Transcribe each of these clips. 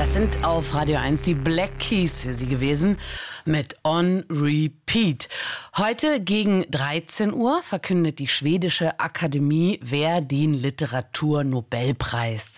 Das sind auf Radio 1 die Black Keys für Sie gewesen mit On Repeat. Heute gegen 13 Uhr verkündet die Schwedische Akademie, wer den Literaturnobelpreis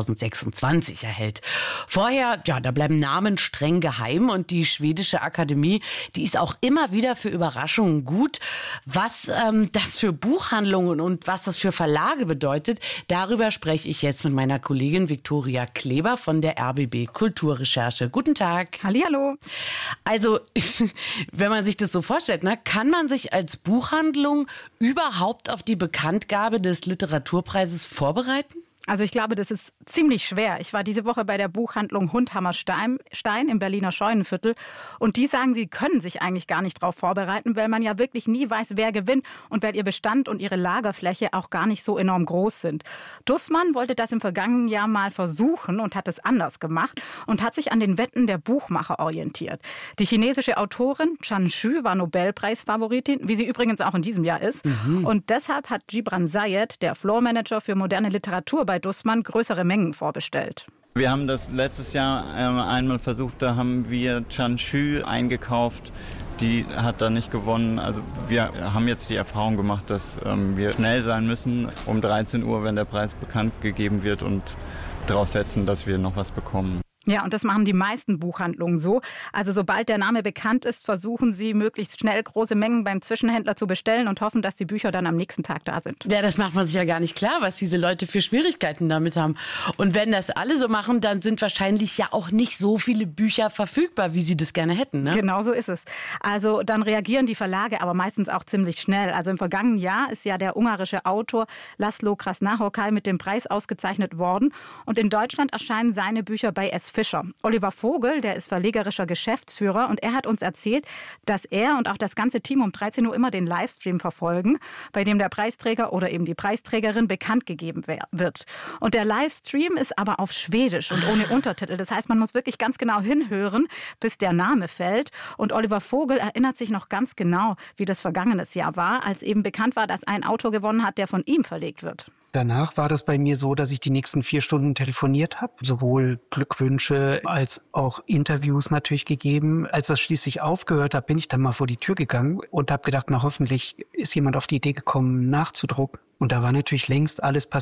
2026 erhält. Vorher, da bleiben Namen streng geheim und die Schwedische Akademie, die ist auch immer wieder für Überraschungen gut. Was das für Buchhandlungen und was das für Verlage bedeutet, darüber spreche ich jetzt mit meiner Kollegin Viktoria Kleber von der RBB Kulturrecherche. Guten Tag. Hallihallo. Also, wenn man sich das so vorstellt, kann man sich als Buchhandlung überhaupt auf die Bekanntgabe des Literaturpreises vorbereiten? Also ich glaube, das ist ziemlich schwer. Ich war diese Woche bei der Buchhandlung Hundhammer Stein im Berliner Scheunenviertel und die sagen, sie können sich eigentlich gar nicht darauf vorbereiten, weil man ja wirklich nie weiß, wer gewinnt und weil ihr Bestand und ihre Lagerfläche auch gar nicht so enorm groß sind. Dussmann wollte das im vergangenen Jahr mal versuchen und hat es anders gemacht und hat sich an den Wetten der Buchmacher orientiert. Die chinesische Autorin Chan Xu war Nobelpreisfavoritin, wie sie übrigens auch in diesem Jahr ist. Und deshalb hat Gibran Zayed, der Floormanager für moderne Literatur bei Dussmann, größere Mengen vorbestellt. Wir haben das letztes Jahr einmal versucht, da haben wir Chan Xu eingekauft. Die hat da nicht gewonnen. Also wir haben jetzt die Erfahrung gemacht, dass wir schnell sein müssen um 13 Uhr, wenn der Preis bekannt gegeben wird und darauf setzen, dass wir noch was bekommen. Ja, und das machen die meisten Buchhandlungen so. Also sobald der Name bekannt ist, versuchen sie möglichst schnell große Mengen beim Zwischenhändler zu bestellen und hoffen, dass die Bücher dann am nächsten Tag da sind. Ja, das macht man sich ja gar nicht klar, was diese Leute für Schwierigkeiten damit haben. Und wenn das alle so machen, dann sind wahrscheinlich ja auch nicht so viele Bücher verfügbar, wie sie das gerne hätten, ne? Genau so ist es. Also dann reagieren die Verlage aber meistens auch ziemlich schnell. Also im vergangenen Jahr ist ja der ungarische Autor Laszlo Krasznahorkai mit dem Preis ausgezeichnet worden. Und in Deutschland erscheinen seine Bücher bei S. Fischer. Oliver Vogel, der ist verlegerischer Geschäftsführer und er hat uns erzählt, dass er und auch das ganze Team um 13 Uhr immer den Livestream verfolgen, bei dem der Preisträger oder eben die Preisträgerin bekannt gegeben wird. Und der Livestream ist aber auf Schwedisch und ohne Untertitel. Das heißt, man muss wirklich ganz genau hinhören, bis der Name fällt. Und Oliver Vogel erinnert sich noch ganz genau, wie das vergangenes Jahr war, als eben bekannt war, dass ein Autor gewonnen hat, der von ihm verlegt wird. Danach war das bei mir so, dass ich die nächsten 4 Stunden telefoniert habe. Sowohl Glückwünsche als auch Interviews natürlich gegeben. Als das schließlich aufgehört hat, bin ich dann mal vor die Tür gegangen und habe gedacht, hoffentlich ist jemand auf die Idee gekommen, nachzudrucken. Und da war natürlich längst alles passiert.